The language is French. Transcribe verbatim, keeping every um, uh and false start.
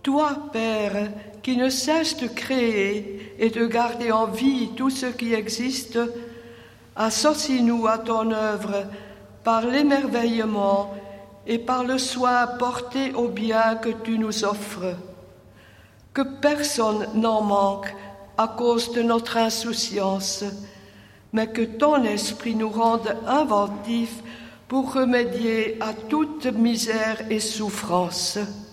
Toi, Père, qui ne cesse de créer et de garder en vie tout ce qui existe, associe-nous à ton œuvre par l'émerveillement et par le soin porté au bien que tu nous offres. Que personne n'en manque à cause de notre insouciance, mais que ton esprit nous rende inventifs pour remédier à toute misère et souffrance.